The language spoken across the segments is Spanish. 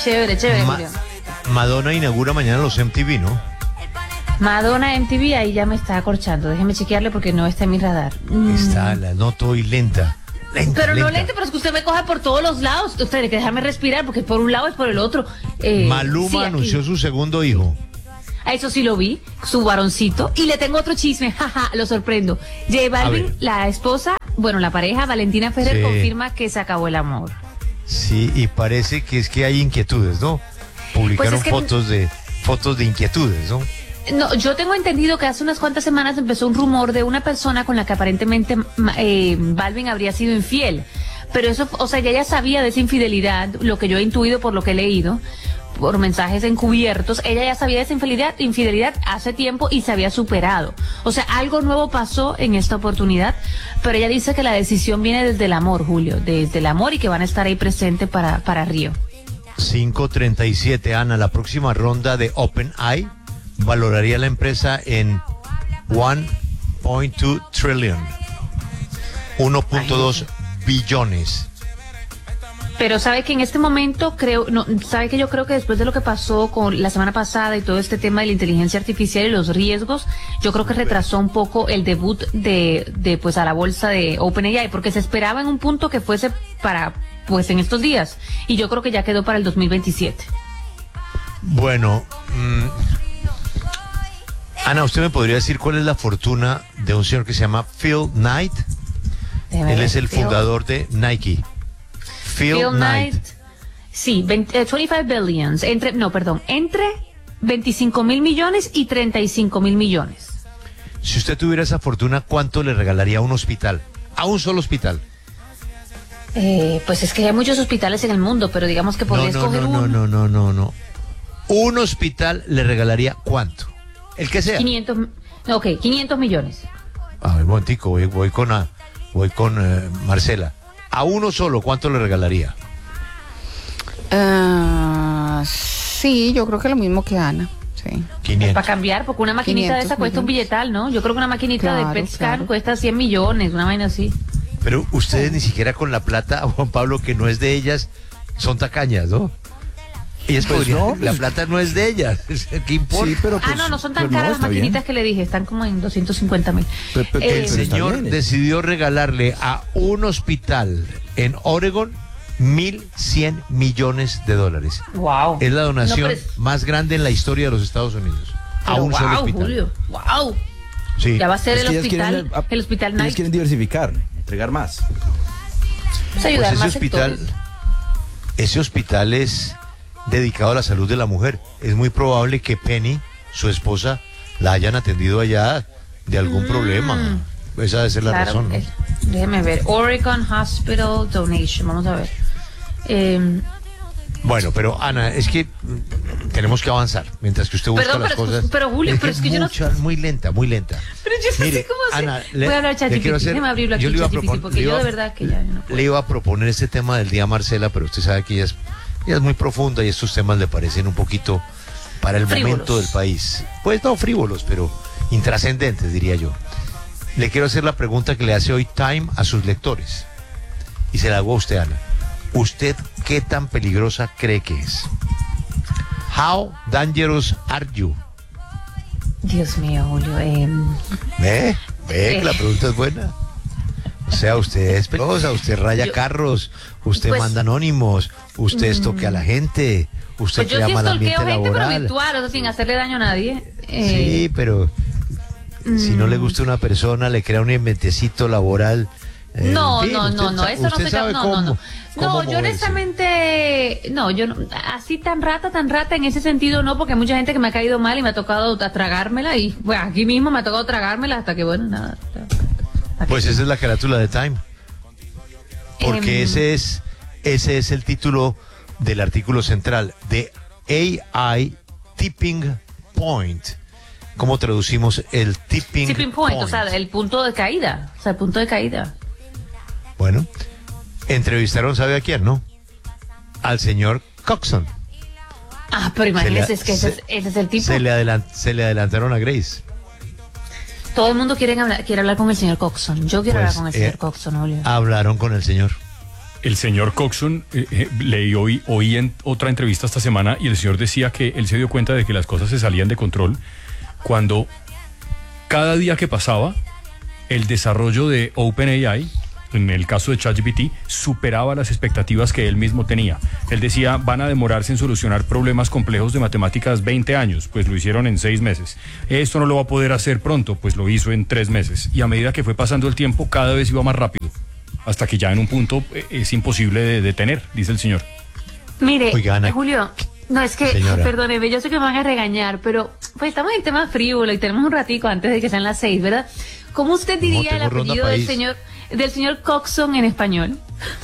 Chévere, chévere, Julio. Madonna inaugura mañana los MTV, ¿no? Madonna MTV, ahí ya me está acorchando. Déjeme chequearle porque no está en mi radar. Está, la noto hoy lenta. Pero no lente, pero es que usted me coge por todos los lados. Usted tiene que dejarme respirar porque por un lado es por el otro. Maluma sí, anunció su segundo hijo. A eso sí lo vi, su varoncito. Y le tengo otro chisme, jaja, lo sorprendo. J Balvin, la esposa, bueno, la pareja, Valentina Ferrer, Sí. confirma que se acabó el amor. Sí, y parece que es que hay inquietudes, ¿no? Publicaron Pues es que fotos de inquietudes, ¿no? No, yo tengo entendido que hace unas cuantas semanas empezó un rumor de una persona con la que aparentemente Balvin habría sido infiel. Pero eso, o sea, ella sabía de esa infidelidad, lo que yo he intuido por lo que he leído, por mensajes encubiertos. Ella ya sabía de esa infidelidad hace tiempo y se había superado. O sea, algo nuevo pasó en esta oportunidad, pero ella dice que la decisión viene desde el amor, Julio, desde el amor, y que van a estar ahí presentes para Río. 5:37, Ana, la próxima ronda de OpenAI valoraría la empresa en 1.2 trillion, 1.2 billones. Pero sabe que en este momento sabe que yo creo que después de lo que pasó con la semana pasada y todo este tema de la inteligencia artificial y los riesgos, yo creo que retrasó un poco el debut de pues a la bolsa de OpenAI, porque se esperaba en un punto que fuese para pues en estos días, y yo creo que ya quedó para el 2027. Bueno, Ana, ¿usted me podría decir cuál es la fortuna de un señor que se llama Phil Knight? Él es el fundador de Nike. Phil Knight. Sí, 25 billions, entre 25 mil millones y 35 mil millones. Si usted tuviera esa fortuna, ¿cuánto le regalaría a un hospital? A un solo hospital. Pues es que hay muchos hospitales en el mundo, pero digamos que podría escoger uno. No. Un hospital le regalaría ¿cuánto? El que sea. 500 millones. A ver, un momentico, voy con Marcela. A uno solo, ¿cuánto le regalaría? Sí, yo creo que lo mismo que Ana. Sí. 500. Para cambiar, porque una maquinita de esa cuesta un billetal, ¿no? Yo creo que una maquinita de PET scan cuesta 100 millones, una vaina así. Pero ustedes ni siquiera con la plata, Juan Pablo, que no es de ellas, son tacañas, ¿no? Ellas la plata no es de ellas, ¿qué importa? Sí, pero no son tan caras las maquinitas que le dije, están como en 250,000. El señor decidió regalarle a un hospital en Oregon 1.100 millones de dólares. Wow. Es la donación más grande en la historia de los Estados Unidos. A un solo hospital. Julio, wow. Sí. Ya va a ser Es el que hospital Nike. Ellos quieren diversificar, entregar más. Pues ayudar Pues más ese hospital es dedicado a la salud de la mujer. Es muy probable que Penny, su esposa, la hayan atendido allá de algún problema. Esa debe ser la razón, ¿no? Déjeme ver. Oregon Hospital Donation. Vamos a ver. Bueno, pero Ana, es que tenemos que avanzar mientras que usted busca las cosas. Pero Julio, pero es que yo no. Muy lenta. Pero yo no sé cómo hacer. Ana, voy a hablar ChatGPT. Déjeme abrirlo aquí, ChatGPT, porque yo de verdad que ya no puedo. Le iba a proponer este tema del día a Marcela, pero usted sabe que ella es muy profunda y estos temas le parecen un poquito para el momento del país. Pues no frívolos, pero intrascendentes, diría yo. Le quiero hacer la pregunta que le hace hoy Time a sus lectores. Y se la hago a usted, Ana. ¿Usted qué tan peligrosa cree que es? How dangerous are you? Dios mío, Julio. Ve que la pregunta es buena. O sea, usted es peligrosa, usted raya carros, usted manda anónimos, usted estoquea a la gente, usted crea mal ambiente laboral. Pero virtual, o sea, sin hacerle daño a nadie. Sí, pero si no le gusta una persona, le crea un inventecito laboral. No, eso no se llama. No, yo honestamente, así tan rata en ese sentido no, porque hay mucha gente que me ha caído mal y me ha tocado tragármela, y bueno, aquí mismo me ha tocado tragármela hasta que, bueno, nada. Pues esa es la carátula de Time. Porque ese es el título del artículo central de AI Tipping Point. ¿Cómo traducimos el tipping point? O sea, el punto de caída. Bueno, entrevistaron, ¿sabe a quién, no? Al señor Coxon. Pero imagínese, ese es el tipo. Se le adelantaron a Grace. Todo el mundo quiere hablar con el señor Coxon. Yo quiero hablar con el señor Coxon, Julio. Hablaron con el señor. el señor Coxon, oí en otra entrevista esta semana, y el señor decía que él se dio cuenta de que las cosas se salían de control cuando cada día que pasaba, el desarrollo de OpenAI, en el caso de ChatGPT, superaba las expectativas que él mismo tenía. Él decía, van a demorarse en solucionar problemas complejos de matemáticas 20 años, pues lo hicieron en 6 meses. Esto no lo va a poder hacer pronto, pues lo hizo en 3 meses. Y a medida que fue pasando el tiempo, cada vez iba más rápido, hasta que ya en un punto es imposible de detener, dice el señor. Mire, Oiga, Ana, Julio, no, es que, señora, perdóneme, yo sé que me van a regañar, pero pues estamos en tema frívolo y tenemos un ratico antes de que sean las 6, ¿verdad? ¿Cómo usted diría el tengo ronda apellido país. del señor Coxon en español?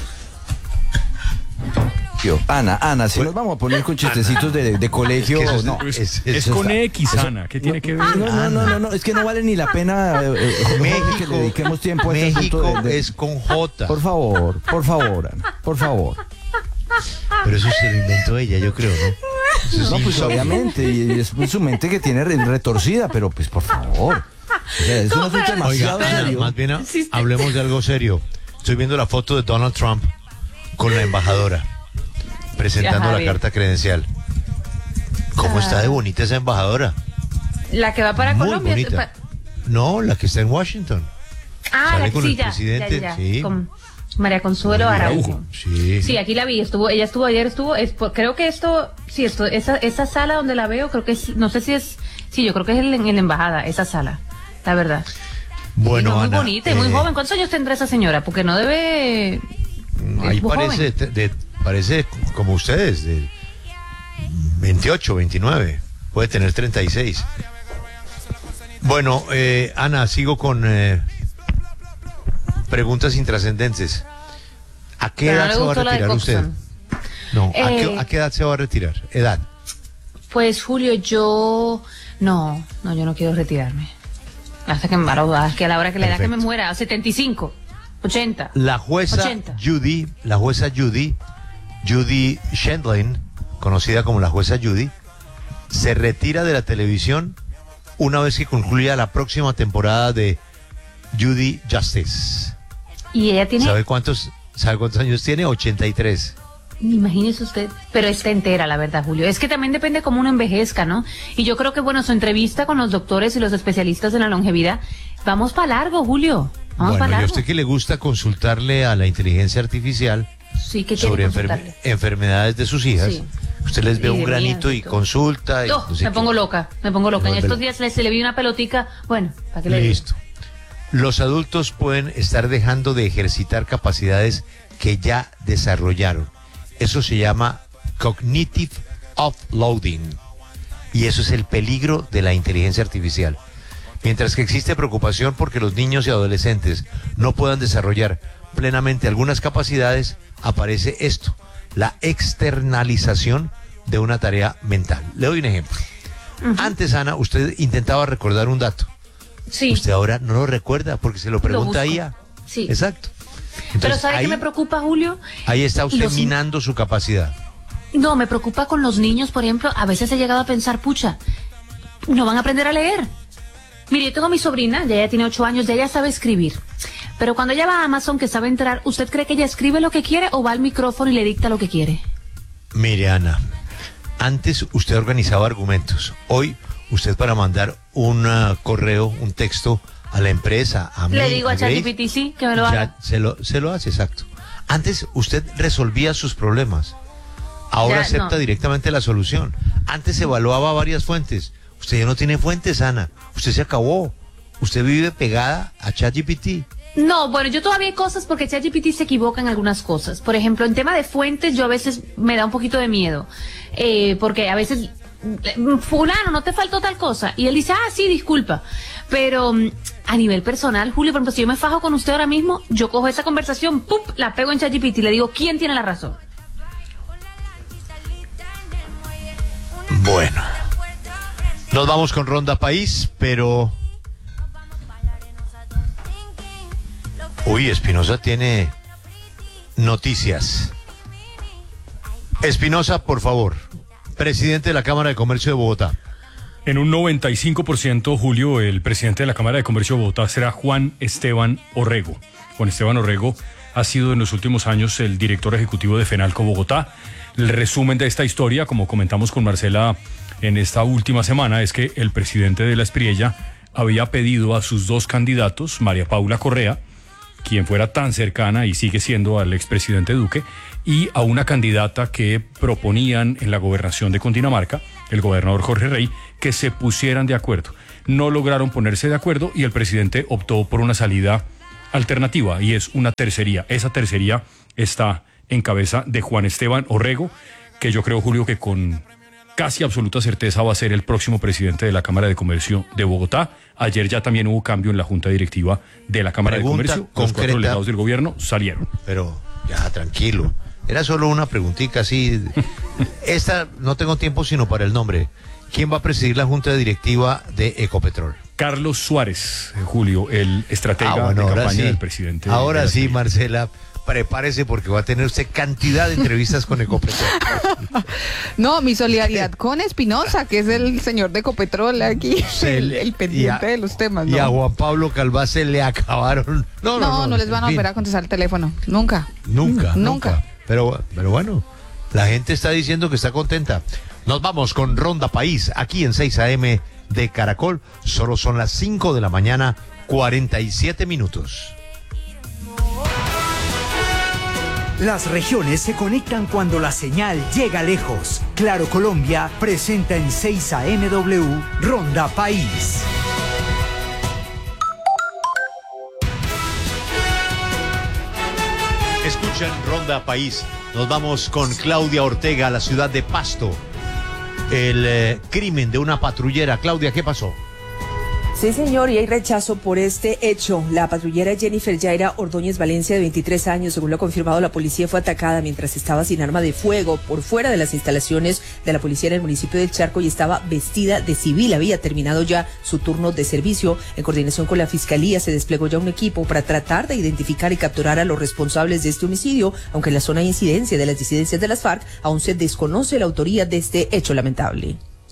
Ana, si nos vamos a poner con chistecitos de colegio, Es que eso no. Es con X, Ana, ¿qué tiene que ver? No, es que no vale ni la pena que le dediquemos tiempo a este México asunto es con J. Por favor, Ana, por favor. Pero eso se lo inventó ella, yo creo, ¿no? Eso es No, pues insólito. obviamente, y es su mente que tiene retorcida, pero pues por favor. O sea, es un asunto Oiga, demasiado Ana, serio. más bien hablemos de algo serio. Estoy viendo la foto de Donald Trump con la embajadora presentando Ya, la Javier. carta credencial. ¿Cómo está de bonita esa embajadora? La que va para Muy Colombia. bonita. No, la que está en Washington. Ah, Sale con el ya, presidente, ya. sí. Con María Consuelo Araujo. Sí. Sí, aquí la vi, ella estuvo ayer, creo que esa sala donde la veo, creo que es, no sé si es, sí, yo creo que es en la embajada, esa sala, la verdad. Bueno, Y no, muy Ana, bonita y muy joven. ¿Cuántos años tendrá esa señora? Porque no debe... ahí es muy parece, parece como ustedes, de 28, 29. Puede tener 36. Bueno, Ana, sigo con preguntas intrascendentes. ¿A qué Pero no edad le se va a gustó la de retirar usted? Coxon. No, ¿a qué edad se va a retirar? Edad. Pues Julio, yo no, yo no quiero retirarme. Hasta que a la hora que la edad que me Perfecto. muera, 75, 80. La jueza 80. Judy Shendlin, conocida como la jueza Judy, se retira de la televisión una vez que concluya la próxima temporada de Judy Justice. Y ella tiene, ¿Sabe cuántos años tiene? 83. imagínese usted, pero está entera, la verdad, Julio. Es que también depende cómo uno envejezca, ¿no? Y yo creo que, bueno, su entrevista con los doctores y los especialistas en la longevidad, vamos para largo, Julio. Vamos Bueno, para y a largo. usted que le gusta consultarle a la inteligencia artificial Sí, ¿qué quiere sobre consultarle? enfermedades de sus hijas, Sí. usted les ve Y un de granito mías y y todo. consulta. Y No, no sé me qué. pongo loca. En vuelve estos loca. días se le vi una pelotica, bueno, ¿para qué le digo? Listo. Los adultos pueden estar dejando de ejercitar capacidades que ya desarrollaron. Eso se llama cognitive offloading. Y eso es el peligro de la inteligencia artificial. Mientras que existe preocupación porque los niños y adolescentes no puedan desarrollar plenamente algunas capacidades, aparece esto, la externalización de una tarea mental. Le doy un ejemplo. Antes, Ana, usted intentaba recordar un dato. Sí. Usted ahora no lo recuerda porque se lo pregunta a busco. ella. Sí. Exacto. Pero Entonces, ¿sabe ahí, qué me preocupa, Julio? ahí está usted Los- minando su capacidad. No, me preocupa con los niños, por ejemplo. A veces he llegado a pensar, pucha, no van a aprender a leer. Mire, yo tengo a mi sobrina, ya ella tiene 8 años, ya ella sabe escribir. Pero cuando ella va a Amazon, que sabe entrar, ¿usted cree que ella escribe lo que quiere o va al micrófono y le dicta lo que quiere? Mire, Ana, antes usted organizaba argumentos. Hoy, usted para mandar un correo, un texto a la empresa, a mí, Le digo a Grace, ChatGPT, sí, que me lo ya haga. se lo hace, exacto. Antes usted resolvía sus problemas. Ahora Ya, acepta no. directamente la solución. Antes evaluaba varias fuentes. Usted ya no tiene fuentes, Ana. Usted se acabó. Usted vive pegada a ChatGPT. No, bueno, yo todavía hay cosas porque ChatGPT se equivoca en algunas cosas. Por ejemplo, en tema de fuentes, yo a veces me da un poquito de miedo. Porque a veces, fulano, no te faltó tal cosa. Y él dice, sí, disculpa. Pero a nivel personal, Julio, por ejemplo, si yo me fajo con usted ahora mismo, yo cojo esa conversación, ¡pum!, la pego en ChatGPT y le digo, ¿quién tiene la razón? Bueno. Nos vamos con Ronda País, pero... Uy, Espinosa tiene noticias. Espinosa, por favor. Presidente de la Cámara de Comercio de Bogotá. En un 95%, Julio, el presidente de la Cámara de Comercio de Bogotá será Juan Esteban Orrego. Juan Esteban Orrego ha sido en los últimos años el director ejecutivo de FENALCO Bogotá. El resumen de esta historia, como comentamos con Marcela en esta última semana, es que el presidente de la Espriella había pedido a sus dos candidatos, María Paula Correa, quien fuera tan cercana y sigue siendo al expresidente Duque, y a una candidata que proponían en la gobernación de Cundinamarca, el gobernador Jorge Rey, que se pusieran de acuerdo. No lograron ponerse de acuerdo y el presidente optó por una salida alternativa, y es una tercería. Esa tercería está en cabeza de Juan Esteban Orrego, que yo creo, Julio, que con casi absoluta certeza va a ser el próximo presidente de la Cámara de Comercio de Bogotá. Ayer ya también hubo cambio en la Junta Directiva de la Cámara de Comercio. Los 4 delegados del gobierno salieron. Pero ya, tranquilo. Era solo una preguntita así. Esta no tengo tiempo sino para el nombre. ¿Quién va a presidir la Junta Directiva de Ecopetrol? Carlos Suárez, Julio, el estratega de campaña del presidente. Ahora sí, Marcela, prepárese porque va a tener usted cantidad de entrevistas con Ecopetrol. No, mi solidaridad con Espinosa, que es el señor de Ecopetrol aquí, el pendiente de los temas. ¿No? Y a Juan Pablo Calvá se le acabaron. No les van a volver a contestar el teléfono. Nunca. Pero bueno, la gente está diciendo que está contenta. Nos vamos con Ronda País, aquí en 6 AM de Caracol. Solo son las 5 de la mañana, 47 minutos. Las regiones se conectan cuando la señal llega lejos. Claro Colombia presenta en 6 AMW Ronda País. Escuchan Ronda País. Nos vamos con Claudia Ortega a la ciudad de Pasto. El crimen de una patrullera. Claudia, ¿qué pasó? Sí, señor, y hay rechazo por este hecho. La patrullera Jennifer Yaira Ordóñez Valencia, de 23 años, según lo ha confirmado la policía, fue atacada mientras estaba sin arma de fuego por fuera de las instalaciones de la policía en el municipio del Charco y estaba vestida de civil. Había terminado ya su turno de servicio. En coordinación con la Fiscalía se desplegó ya un equipo para tratar de identificar y capturar a los responsables de este homicidio, aunque en la zona de incidencia de las disidencias de las FARC aún se desconoce la autoría de este hecho lamentable.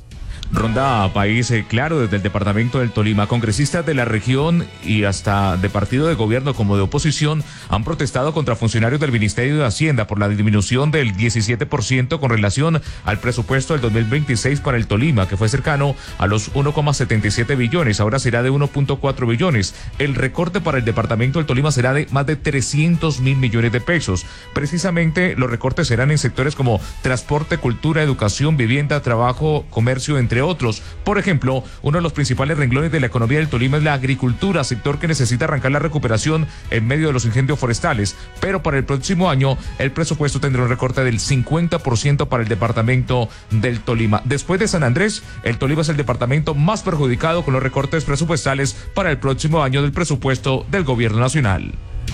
Ronda País, claro, desde el departamento del Tolima, congresistas de la región y hasta de partido de gobierno como de oposición han protestado contra funcionarios del Ministerio de Hacienda por la disminución del 17% con relación al presupuesto del 2026 para el Tolima, que fue cercano a los 1,77 billones, ahora será de 1,4 billones. El recorte para el departamento del Tolima será de más de 300.000 millones de pesos. Precisamente los recortes serán en sectores como transporte, cultura, educación, vivienda, trabajo, comercio, entre otros. Por ejemplo, uno de los principales renglones de la economía del Tolima es la agricultura, sector que necesita arrancar la recuperación en medio de los incendios forestales, pero para el próximo año el presupuesto tendrá un recorte del 50% para el departamento del Tolima. Después de San Andrés, el Tolima es el departamento más perjudicado con los recortes presupuestales para el próximo año del presupuesto del gobierno nacional.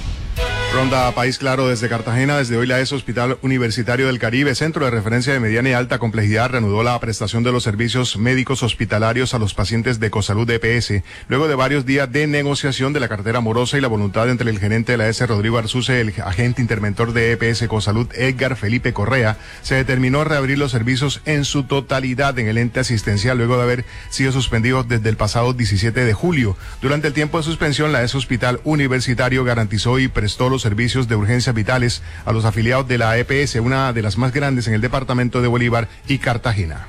Ronda País Claro desde Cartagena. Desde hoy la ES Hospital Universitario del Caribe, centro de referencia de mediana y alta complejidad, reanudó la prestación de los servicios médicos hospitalarios a los pacientes de Ecosalud EPS. Luego de varios días de negociación de la cartera morosa y la voluntad entre el gerente de la ES, Rodrigo Arzuce, y el agente interventor de EPS Ecosalud, Edgar Felipe Correa, se determinó reabrir los servicios en su totalidad en el ente asistencial luego de haber sido suspendidos desde el pasado 17 de julio. Durante el tiempo de suspensión, la ES Hospital Universitario garantizó y prestó los servicios de urgencias vitales a los afiliados de la EPS, una de las más grandes en el departamento de Bolívar y Cartagena.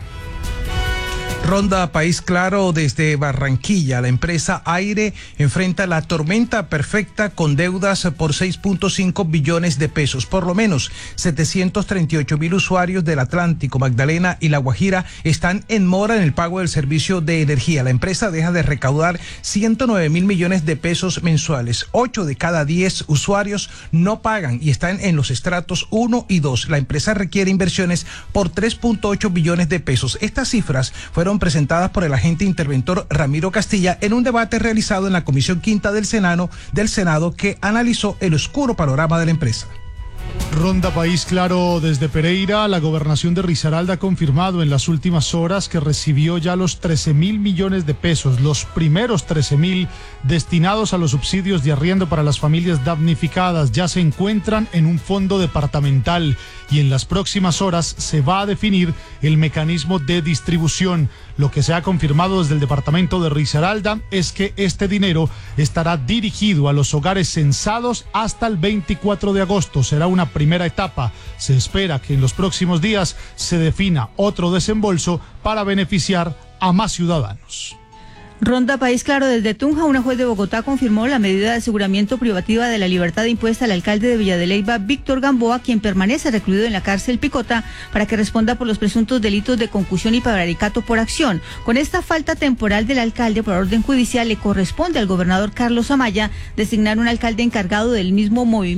Ronda País Claro desde Barranquilla. La empresa Aire enfrenta la tormenta perfecta con deudas por 6.5 billones de pesos. Por lo menos 738.000 usuarios del Atlántico, Magdalena y La Guajira están en mora en el pago del servicio de energía. La empresa deja de recaudar 109.000 millones de pesos mensuales. 8 de cada 10 usuarios no pagan y están en los estratos 1 y 2. La empresa requiere inversiones por 3.8 billones de pesos. Estas cifras fueron presentadas por el agente interventor Ramiro Castilla en un debate realizado en la Comisión Quinta del Senado que analizó el oscuro panorama de la empresa. Ronda País Claro desde Pereira. La gobernación de Risaralda ha confirmado en las últimas horas que recibió ya los 13.000 millones de pesos, los primeros 13.000 destinados a los subsidios de arriendo para las familias damnificadas. Ya se encuentran en un fondo departamental y en las próximas horas se va a definir el mecanismo de distribución. Lo que se ha confirmado desde el departamento de Risaralda es que este dinero estará dirigido a los hogares censados hasta el 24 de agosto. Será una primera etapa. Se espera que en los próximos días se defina otro desembolso para beneficiar a más ciudadanos. Ronda País Claro desde Tunja. Una juez de Bogotá confirmó la medida de aseguramiento privativa de la libertad impuesta al alcalde de Villa de Leyva, Víctor Gamboa, quien permanece recluido en la cárcel Picota para que responda por los presuntos delitos de concusión y prevaricato por acción. Con esta falta temporal del alcalde por orden judicial, le corresponde al gobernador Carlos Amaya designar un alcalde encargado del mismo movimiento.